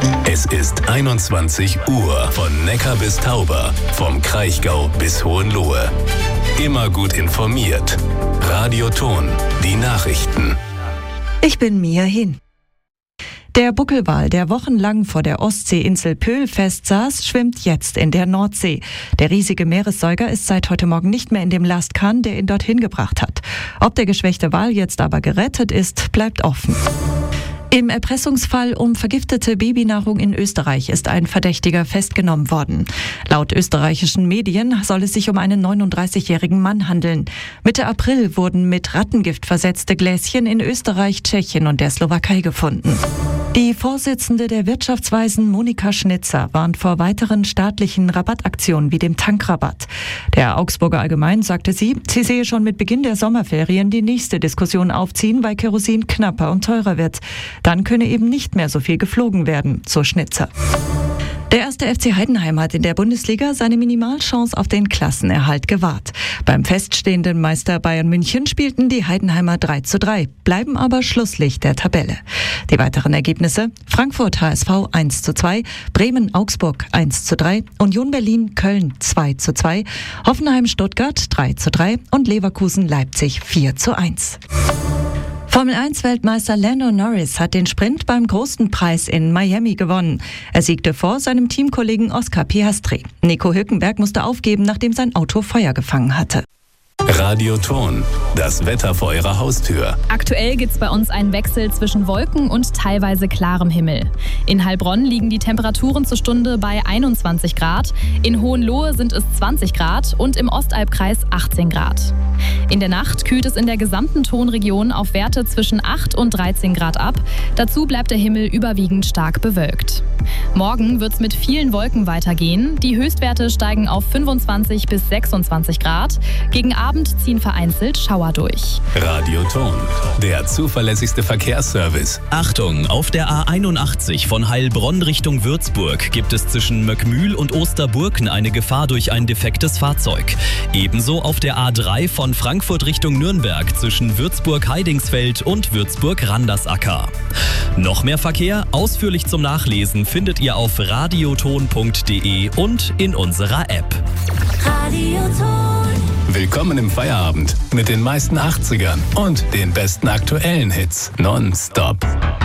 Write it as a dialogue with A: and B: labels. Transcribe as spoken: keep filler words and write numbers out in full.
A: Es ist einundzwanzig Uhr. Von Neckar bis Tauber, vom Kraichgau bis Hohenlohe. Immer gut informiert. Radio Ton, die Nachrichten.
B: Ich bin Mia Hin. Der Buckelwal, der wochenlang vor der Ostseeinsel Pöhl festsaß, schwimmt jetzt in der Nordsee. Der riesige Meeressäuger ist seit heute Morgen nicht mehr in dem Lastkahn, der ihn dorthin gebracht hat. Ob der geschwächte Wal jetzt aber gerettet ist, bleibt offen. Im Erpressungsfall um vergiftete Babynahrung in Österreich ist ein Verdächtiger festgenommen worden. Laut österreichischen Medien soll es sich um einen neununddreißigjährigen Mann handeln. Mitte April wurden mit Rattengift versetzte Gläschen in Österreich, Tschechien und der Slowakei gefunden. Die Vorsitzende der Wirtschaftsweisen Monika Schnitzer warnt vor weiteren staatlichen Rabattaktionen wie dem Tankrabatt. Der Augsburger Allgemein sagte sie, sie sehe schon mit Beginn der Sommerferien die nächste Diskussion aufziehen, weil Kerosin knapper und teurer wird. Dann könne eben nicht mehr so viel geflogen werden, so Schnitzer. Der erste F C Heidenheim hat in der Bundesliga seine Minimalchance auf den Klassenerhalt gewahrt. Beim feststehenden Meister Bayern München spielten die Heidenheimer drei zu drei, bleiben aber Schlusslicht der Tabelle. Die weiteren Ergebnisse: Frankfurt H S V eins zu zwei, Bremen Augsburg eins zu drei, Union Berlin Köln zwei zu zwei, Hoffenheim Stuttgart drei zu drei und Leverkusen Leipzig vier zu eins. Formel eins Weltmeister Lando Norris hat den Sprint beim Großen Preis in Miami gewonnen. Er siegte vor seinem Teamkollegen Oscar Piastri. Nico Hülkenberg musste aufgeben, nachdem sein Auto Feuer gefangen hatte.
A: Radio Ton, das Wetter vor Ihrer Haustür.
C: Aktuell gibt's bei uns einen Wechsel zwischen Wolken und teilweise klarem Himmel. In Heilbronn liegen die Temperaturen zur Stunde bei einundzwanzig Grad, in Hohenlohe sind es zwanzig Grad und im Ostalbkreis achtzehn Grad. In der Nacht kühlt es in der gesamten Tonregion auf Werte zwischen acht und dreizehn Grad ab. Dazu bleibt der Himmel überwiegend stark bewölkt. Morgen wird's mit vielen Wolken weitergehen. Die Höchstwerte steigen auf fünfundzwanzig bis sechsundzwanzig Grad. Gegen Abend ziehen vereinzelt Schauer durch.
A: Radio Ton, der zuverlässigste Verkehrsservice.
D: Achtung, auf der A einundachtzig von Heilbronn Richtung Würzburg gibt es zwischen Möckmühl und Osterburken eine Gefahr durch ein defektes Fahrzeug. Ebenso auf der A drei von Frankfurt Richtung Nürnberg zwischen Würzburg-Heidingsfeld und Würzburg-Randersacker. Noch mehr Verkehr, ausführlich zum Nachlesen, findet ihr auf radioton punkt de und in unserer App.
E: Radioton.
A: Willkommen im Feierabend mit den meisten achtzigern und den besten aktuellen Hits. Nonstop.